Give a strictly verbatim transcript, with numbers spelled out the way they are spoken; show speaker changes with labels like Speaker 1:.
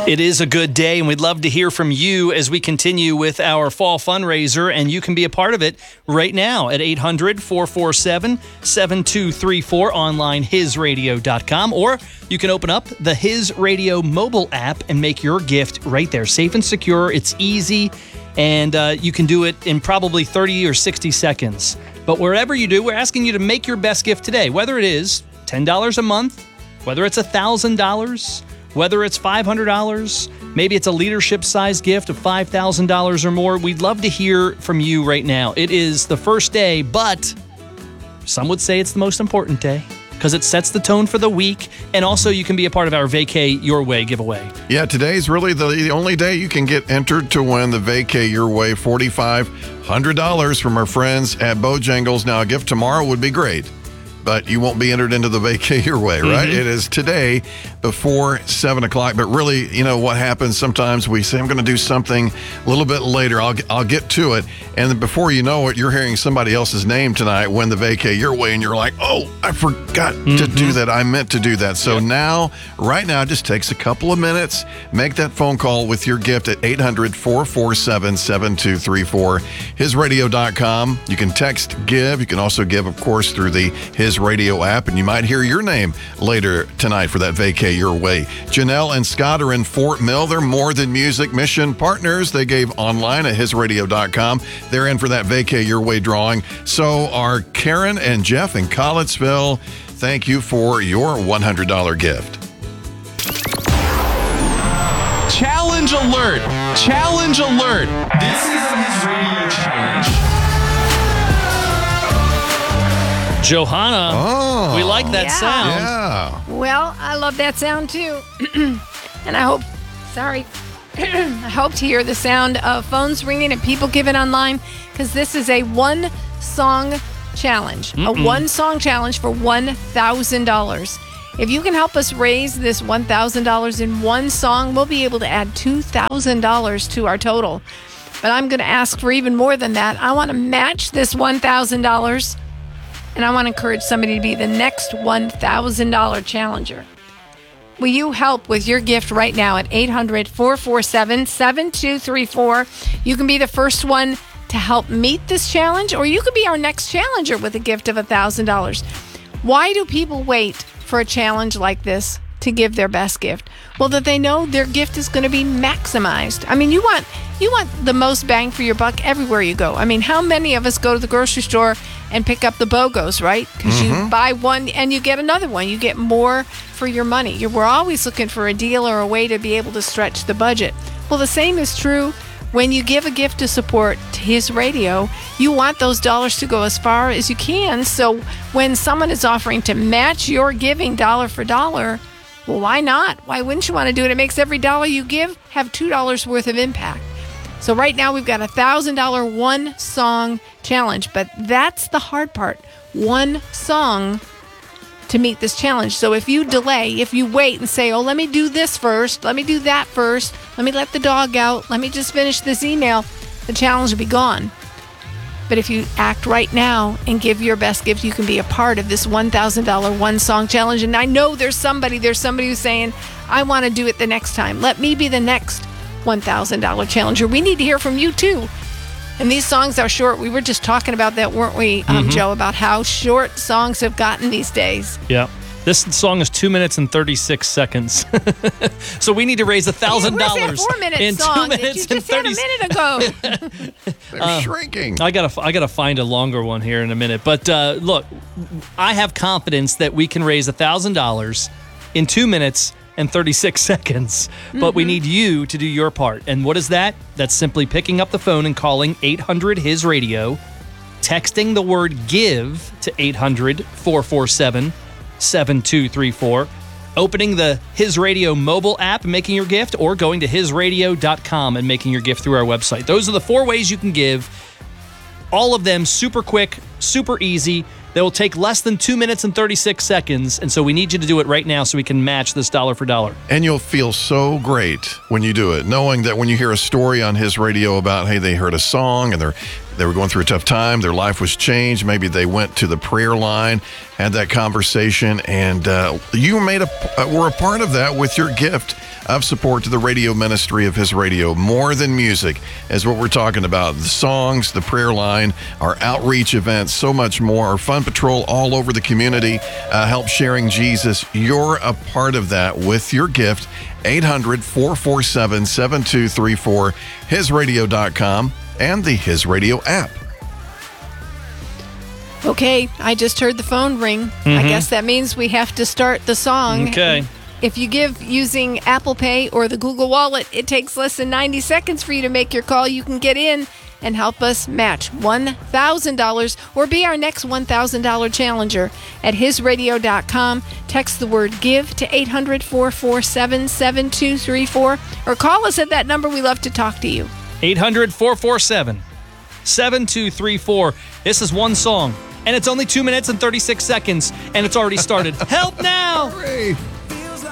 Speaker 1: It is a good day, and we'd love to hear from you as we continue with our fall fundraiser, and you can be a part of it right now at eight hundred, four four seven, seven two three four, online his radio dot com, or you can open up the His Radio mobile app and make your gift right there. Safe and secure. It's easy, and uh, you can do it in probably thirty or sixty seconds. But wherever you do, we're asking you to make your best gift today, whether it is ten dollars a month, whether it's one thousand dollars, whether it's five hundred dollars, maybe it's a leadership-sized gift of five thousand dollars or more. We'd love to hear from you right now. It is the first day, but some would say it's the most important day because it sets the tone for the week, and also you can be a part of our Vacay Your Way giveaway.
Speaker 2: Yeah, today's really the, the only day you can get entered to win the Vacay Your Way four thousand five hundred dollars from our friends at Bojangles. Now, a gift tomorrow would be great, but you won't be entered into the Vacay Your Way, right? Mm-hmm. It is today before seven o'clock. But really, you know what happens sometimes? We say, I'm going to do something a little bit later. I'll, I'll get to it. And then before you know it, you're hearing somebody else's name tonight win the Vacay Your Way. And you're like, oh, I forgot mm-hmm. to do that. I meant to do that. So yeah. now, right now, it just takes a couple of minutes. Make that phone call with your gift at eight hundred, four four seven, seven two three four. his radio dot com. You can text GIVE. You can also give, of course, through the His Radio app, and you might hear your name later tonight for that Vacay Your Way. Janelle and Scott are in Fort Mill. They're More Than Music Mission partners. They gave online at his radio dot com. They're in for that Vacay Your Way drawing. So are Karen and Jeff in Collettsville. Thank you for your one hundred dollars gift.
Speaker 3: Challenge alert! Challenge alert! This is the His Radio Challenge.
Speaker 1: Johanna,
Speaker 2: oh,
Speaker 1: we like that
Speaker 4: yeah.
Speaker 1: sound.
Speaker 2: Yeah.
Speaker 4: Well, I love that sound too. And I hope, sorry, I hope to hear the sound of phones ringing and people giving online, because this is a one song challenge, Mm-mm. a one song challenge for one thousand dollars. If you can help us raise this one thousand dollars in one song, we'll be able to add two thousand dollars to our total. But I'm going to ask for even more than that. I want to match this one thousand dollars. And I want to encourage somebody to be the next one thousand dollars challenger. Will you help with your gift right now at eight hundred, four four seven, seven two three four? You can be the first one to help meet this challenge, or you could be our next challenger with a gift of one thousand dollars. Why do people wait for a challenge like this to give their best gift? Well, that they know their gift is going to be maximized. I mean, you want you want the most bang for your buck everywhere you go. I mean, how many of us go to the grocery store and pick up the BOGOs, right? Because mm-hmm. you buy one and you get another one. You get more for your money. You're, we're always looking for a deal or a way to be able to stretch the budget. Well, the same is true when you give a gift to support His Radio. You want those dollars to go as far as you can. So when someone is offering to match your giving dollar for dollar, well, why not? Why wouldn't you want to do it? It makes every dollar you give have two dollars worth of impact. So right now we've got a one thousand dollars one song challenge, but that's the hard part. One song to meet this challenge. So if you delay, if you wait and say, oh, let me do this first, let me do that first, let me let the dog out, let me just finish this email, the challenge will be gone. But if you act right now and give your best gift, you can be a part of this one thousand dollars one song challenge. And I know there's somebody, there's somebody who's saying, I want to do it the next time. Let me be the next one thousand dollars challenger. We need to hear from you too. And these songs are short. We were just talking about that, weren't we, um, mm-hmm. Joe, about how short songs have gotten these days.
Speaker 1: Yeah. This song is two minutes and thirty-six seconds. So we need to raise one thousand dollars
Speaker 4: four minute
Speaker 1: in
Speaker 4: song
Speaker 1: two minutes
Speaker 4: that you just had a minute ago.
Speaker 2: They're
Speaker 1: uh,
Speaker 2: shrinking.
Speaker 1: I gotta, I gotta find a longer one here in a minute. But uh, look, I have confidence that we can raise one thousand dollars in two minutes and thirty-six seconds. But mm-hmm. we need you to do your part. And what is that? That's simply picking up the phone and calling eight hundred his radio, texting the word GIVE to eight hundred, four four seven, seven two three four, opening the His Radio mobile app and making your gift, or going to his radio dot com and making your gift through our website. Those are the four ways you can give. All of them super quick, super easy. They will take less than two minutes and thirty-six seconds, and so we need you to do it right now so we can match this dollar for dollar.
Speaker 2: And you'll feel so great when you do it, knowing that when you hear a story on His Radio about, hey, they heard a song and they're they were going through a tough time, their life was changed, maybe they went to the prayer line, had that conversation, and uh, you made a uh, were a part of that with your gift of support to the radio ministry of His Radio. More than music is what we're talking about. The songs, the prayer line, our outreach events, so much more. Our Fun Patrol all over the community, uh, help sharing Jesus. You're a part of that with your gift. eight hundred, four four seven, seven two three four, his radio dot com, and the His Radio app.
Speaker 4: Okay, I just heard the phone ring.
Speaker 1: Mm-hmm.
Speaker 4: I guess that means we have to start the song.
Speaker 1: Okay.
Speaker 4: If you give using Apple Pay or the Google Wallet, it takes less than ninety seconds for you to make your call. You can get in and help us match one thousand dollars or be our next one thousand dollars challenger at his radio dot com. Text the word GIVE to eight hundred, four four seven, seven two three four or call us at that number. We love to talk to you.
Speaker 1: eight hundred, four four seven, seven two three four. This is one song, and it's only two minutes and thirty-six seconds, and it's already started. Help now!
Speaker 2: Hooray.